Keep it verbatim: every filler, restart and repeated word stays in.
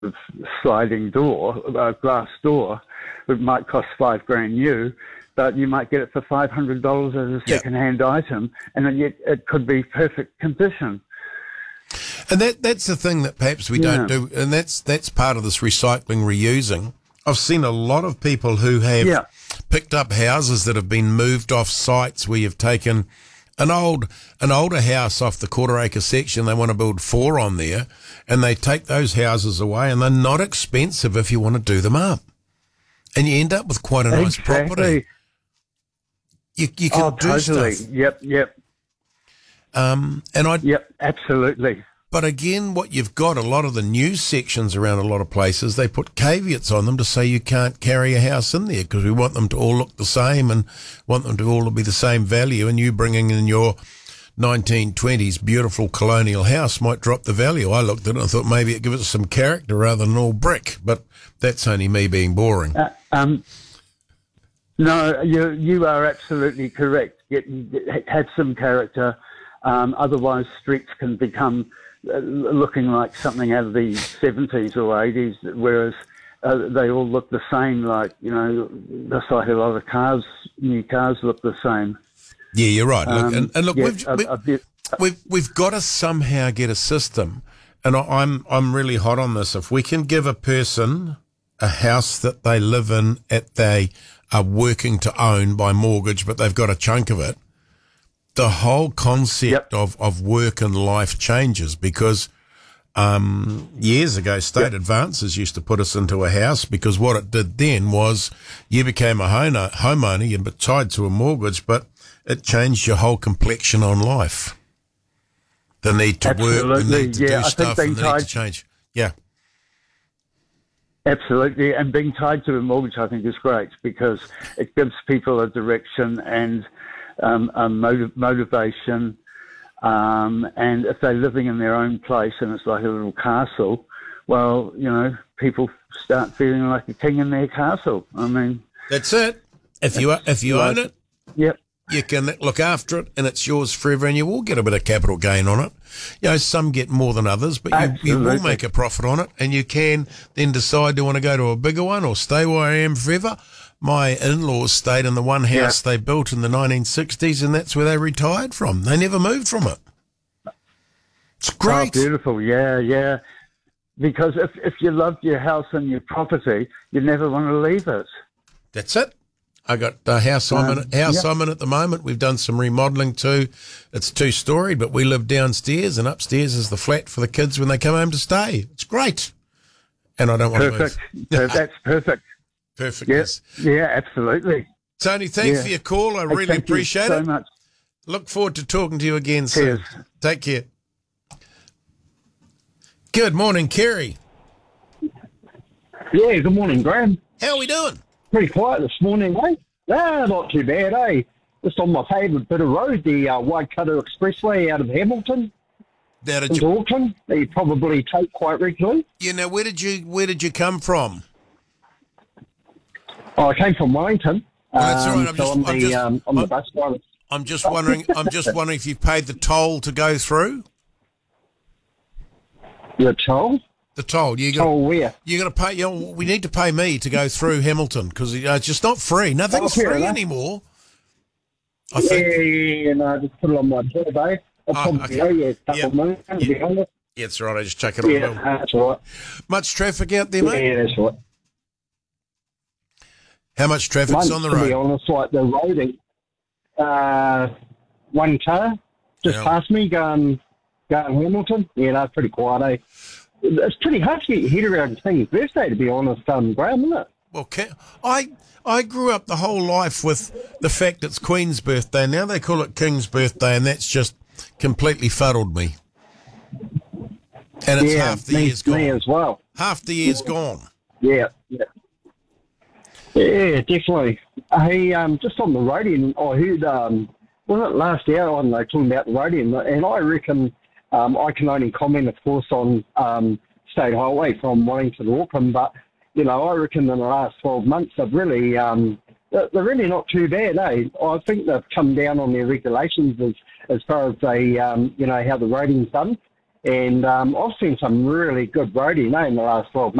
sliding door, a glass door, it might cost five grand new, but you might get it for five hundred dollars as a Yep. second-hand item, and then yet it could be perfect condition. And that that's the thing that perhaps we Yeah. don't do, and that's that's part of this recycling, reusing. I've seen a lot of people who have Yeah. picked up houses that have been moved off sites where you've taken an old an older house off the quarter acre section. They want to build four on there, and they take those houses away, and they're not expensive if you want to do them up, and you end up with quite a nice Exactly. property. You you can Oh, do totally. stuff, Yep, yep, um, and I. yep, absolutely. But again, what you've got, a lot of the news sections around a lot of places, they put caveats on them to say you can't carry a house in there because we want them to all look the same and want them to all be the same value. And you bringing in your nineteen twenties beautiful colonial house might drop the value. I looked at it and thought maybe it gives it some character rather than all brick, but that's only me being boring. Uh, um, no, you you are absolutely correct. Get, have some character. Um, otherwise, streets can become uh, looking like something out of the seventies or eighties, whereas uh, they all look the same. Like, you know, just like a lot of cars, new cars look the same. Yeah, you're right. Look, Um, and, and look, yeah, we've, a- we, a bit- we've we've got to somehow get a system, and I, I'm I'm really hot on this. If we can give a person a house that they live in, at they are working to own by mortgage, but they've got a chunk of it, the whole concept Yep. of, of work and life changes because um, years ago, state Yep. advances used to put us into a house because what it did then was you became a homeowner, homeowner you'd be tied to a mortgage, but it changed your whole complexion on life. The need to work, the Absolutely, need to yeah. do I think stuff, being and the need to tied- change. Yeah. Absolutely, and being tied to a mortgage, I think, is great because it gives people a direction and um, a motiv- motivation. Um, and if they're living in their own place and it's like a little castle, well, you know, people start feeling like a king in their castle. I mean, That's it. If you if you own it, yep. you can look after it and it's yours forever and you will get a bit of capital gain on it. You know, some get more than others, but you, you will Absolutely. make a profit on it and you can then decide to want to go to a bigger one or stay where I am forever. My in-laws stayed in the one house Yeah. they built in the nineteen sixties and that's where they retired from. They never moved from it. It's Oh, great. beautiful. Yeah, yeah. Because if, if you loved your house and your property, you never want to leave it. That's it. I got the house I'm in. Um, House yeah. I'm in at the moment. We've done some remodelling too. It's two storied, but we live downstairs, and upstairs is the flat for the kids when they come home to stay. It's great, and I don't want Perfect. to move. Per- That's perfect. Perfect. Yeah, Yes. yeah, absolutely. Tony, thanks Yeah. for your call. I Hey, really thank you appreciate so it. much. Look forward to talking to you again soon. Cheers. Take care. Good morning, Kerry. Yeah, good morning, Graham. How are we doing? Pretty quiet this morning, eh? Ah, not too bad, eh? Just on my favourite bit of road, the uh, Waikato Expressway out of Hamilton Now, did into you, Auckland. That you probably take quite regularly. you know, where did you where did you come from? Oh, I came from Wellington. Well, that's all right. I'm so just- I'm I'm the, just- um, I'm the I'm- bus driver. I'm just wondering. I'm just wondering if you paid the toll to go through. You're toll? The toll. You got. Toll where? You got to pay. You know, we need to pay me to go through Hamilton because you know, it's just not free. Nothing's Oh, fair free enough. anymore. I Yeah, think. yeah, yeah, yeah, no, just put it on my bill, eh? I'll Oh, probably okay. owe you a couple Yeah. of million, to be honest. Yeah, it's all right. I just chuck it on. Yeah, the bill. that's right. Much traffic out there, mate. Yeah, that's right. How much traffic's Once, on the to be road? honest, like the roading, uh, one car just Yeah. past me going, going Hamilton. Yeah, that's pretty quiet, eh? It's pretty hard to get your head around King's birthday, to be honest, um, Graham, isn't it? Well, ca- I I grew up the whole life with the fact it's Queen's birthday. Now they call it King's birthday, and that's just completely fuddled me. And it's yeah, half the me, year's gone. me as well. Half the year's gone. Yeah, yeah. Yeah, definitely. Hey, um, just on the roading, I heard, um, wasn't it last hour on they talking about the roading, and I reckon um, I can only comment, of course, on um, State Highway from Wellington to Auckland, but, you know, I reckon in the last twelve months they've really, um, they're they're really not too bad, eh? I think they've come down on their regulations as, as far as they, um, you know, how the roading's done. And um, I've seen some really good roadie, eh, in the last twelve months.